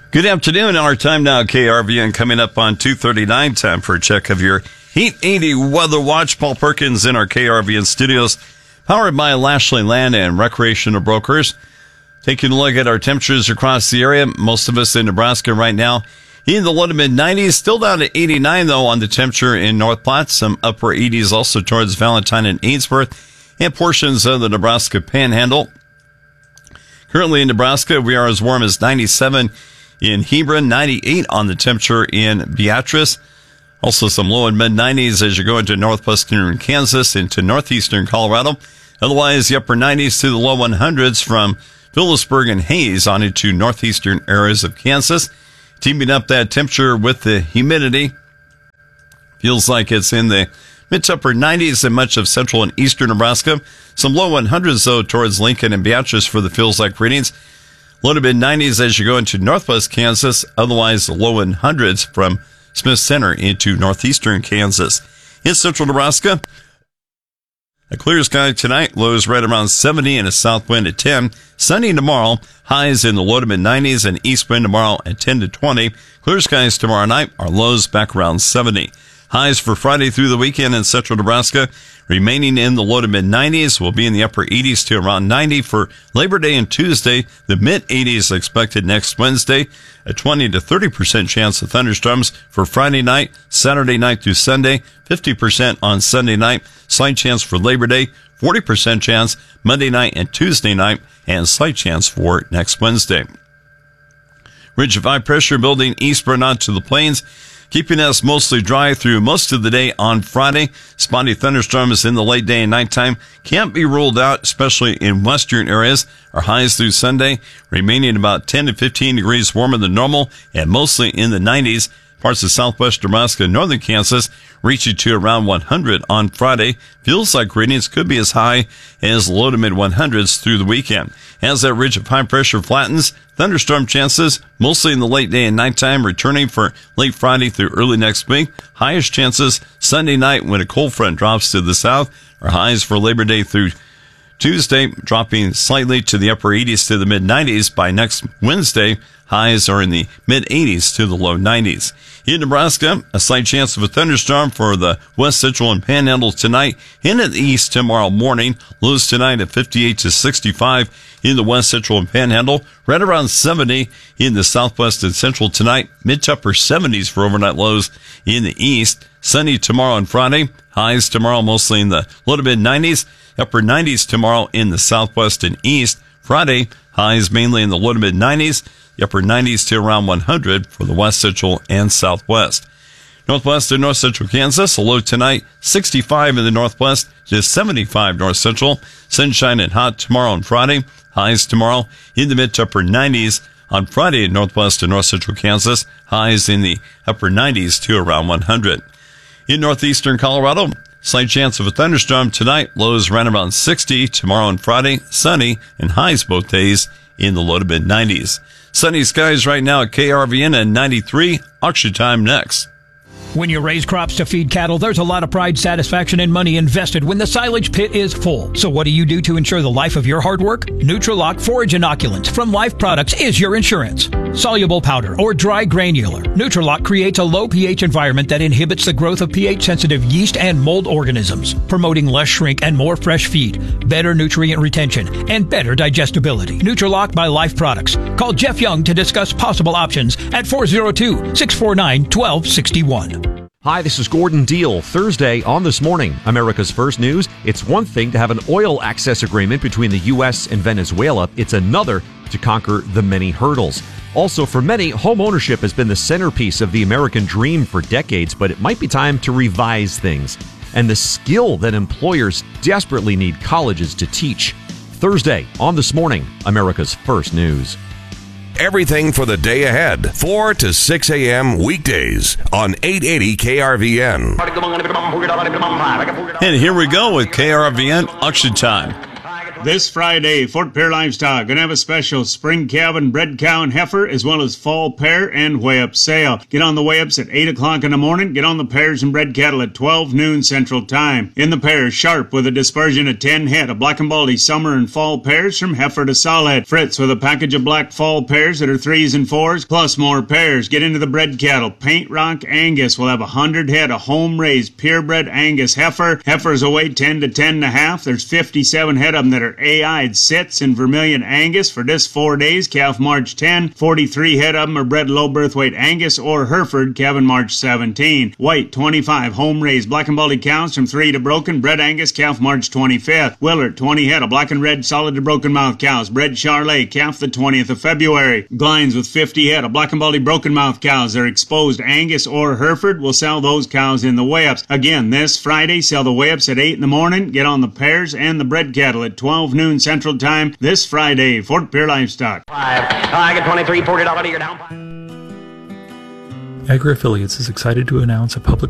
Good afternoon. Our time now, KRVN, coming up on 2:39. Time for a check of your Heat 80 Weather Watch. Paul Perkins in our KRVN studios, powered by Lashley Land and Recreational Brokers. Taking a look at our temperatures across the area. Most of us in Nebraska right now in the low to mid 90s. Still down to 89, though, on the temperature in North Platte. Some upper 80s also towards Valentine and Ainsworth and portions of the Nebraska Panhandle. Currently in Nebraska, we are as warm as 97 in Hebron, 98 on the temperature in Beatrice. Also some low and mid 90s as you go into northwestern Kansas, into northeastern Colorado. Otherwise, the upper 90s to the low 100s from Phillipsburg and Hayes on into northeastern areas of Kansas. Teaming up that temperature with the humidity. Feels like it's in the mid to upper 90s in much of central and eastern Nebraska. Some low 100s, though, towards Lincoln and Beatrice for the feels like readings. Low to mid 90s as you go into northwest Kansas. Otherwise, the low 100s from Smith Center into northeastern Kansas. In central Nebraska, a clear sky tonight. Lows right around 70 and a south wind at 10. Sunny tomorrow. Highs in the low to mid 90s and east wind tomorrow at 10 to 20. Clear skies tomorrow night. Our lows back around 70. Highs for Friday through the weekend in central Nebraska remaining in the low to mid 90s. Will be in the upper 80s to around 90 for Labor Day and Tuesday. The mid 80s expected next Wednesday. A 20 to 30% chance of thunderstorms for Friday night, Saturday night through Sunday. 50% on Sunday night. Slight chance for Labor Day. 40% chance Monday night and Tuesday night. And slight chance for next Wednesday. Ridge of high pressure building eastward out to the plains, keeping us mostly dry through most of the day on Friday. Spotty thunderstorms in the late day and nighttime can't be ruled out, especially in western areas. Our highs through Sunday remaining about 10 to 15 degrees warmer than normal and mostly in the 90s. Parts of southwest Nebraska and northern Kansas reaching to around 100 on Friday. Feels like readings could be as high as low to mid 100s through the weekend. As that ridge of high pressure flattens, thunderstorm chances mostly in the late day and nighttime returning for late Friday through early next week. Highest chances Sunday night when a cold front drops to the south. Our highs for Labor Day through Tuesday dropping slightly to the upper 80s to the mid 90s. By next Wednesday, highs are in the mid 80s to the low 90s. In Nebraska, a slight chance of a thunderstorm for the west central and panhandle tonight. In the east tomorrow morning, lows tonight at 58 to 65 in the west central and panhandle. Right around 70 in the southwest and central tonight. Mid to upper 70s for overnight lows in the east. Sunny tomorrow and Friday. Highs tomorrow mostly in the low to mid 90s. Upper 90s tomorrow in the southwest and east. Friday, highs mainly in the low to mid 90s. The upper 90s to around 100 for the west central and southwest. Northwest and north central Kansas, a low tonight, 65 in the northwest to 75 north central. Sunshine and hot tomorrow and Friday. Highs tomorrow in the mid to upper 90s. On Friday in northwest and north central Kansas, highs in the upper 90s to around 100. In northeastern Colorado, slight chance of a thunderstorm tonight. Lows right around 60 tomorrow and Friday. Sunny and highs both days in the low to mid 90s. Sunny skies right now at KRVN and 93. Auction time next. When you raise crops to feed cattle, there's a lot of pride, satisfaction, and money invested when the silage pit is full. So what do you do to ensure the life of your hard work? Nutrilock Forage Inoculants from Life Products is your insurance. Soluble powder or dry granular, Nutrilock creates a low pH environment that inhibits the growth of pH-sensitive yeast and mold organisms, promoting less shrink and more fresh feed, better nutrient retention, and better digestibility. Nutrilock by Life Products. Call Jeff Young to discuss possible options at 402-649-1261. Hi, this is Gordon Deal. Thursday on This Morning, America's First News. It's one thing to have an oil access agreement between the U.S. and Venezuela. It's another to conquer the many hurdles. Also, for many, home ownership has been the centerpiece of the American dream for decades, but it might be time to revise things. And the skill that employers desperately need colleges to teach. Thursday on This Morning, America's First News. Everything for the day ahead, 4 to 6 a.m. weekdays on 880 KRVN. And here we go with KRVN Auction Time. This Friday, Fort Pierre Livestock going to have a special spring calf and bred cow and heifer, as well as fall pair and weigh-up sale. Get on the weigh-ups at 8 o'clock in the morning. Get on the pairs and bred cattle at 12 noon Central Time. In the pairs, Sharp with a dispersion of 10 head of black and baldy summer and fall pairs from heifer to solid. Fritz with a package of black fall pairs that are 3s and 4s, plus more pairs. Get into the bred cattle. Paint Rock Angus will have 100 head of home-raised purebred Angus heifer. Heifers will weigh 10 to 10.5. There's 57 head of them that are AI'd sits in Vermilion Angus for this 4 days, calf March 10. 43 head of them are bred low birth weight Angus or Hereford, calving March 17. White 25 home raised black and baldy cows from 3 to broken, bred Angus, calf March 25th. Willard 20 head of black and red solid to broken mouth cows, bred Charlet, calf the 20th of February. Glines with 50 head of black and baldy broken mouth cows that are exposed Angus or Hereford will sell those cows in the weigh-ups. Again, this Friday, sell the weigh-ups at 8 in the morning. Get on the pairs and the bred cattle at 12 noon Central Time this Friday. Fort Pierre Livestock. I get $23, $40 a year down. Agri Affiliates is excited to announce a public